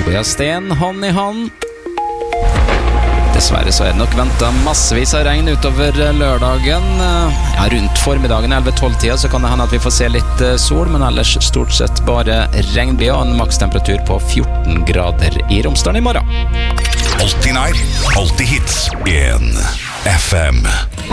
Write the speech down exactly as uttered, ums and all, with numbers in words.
Tobias Sten, hånd i hånd. Dessverre så er det nok ventet massevis av regn utover lørdagen. Ja, rundt formiddagen elleve tolv tida så kan det hende at vi får se litt sol, men ellers stort sett bare regnblir og en makstemperatur på fjorten grader i Romsdalen i morgen. Alltid nær, alltid hits. En F M.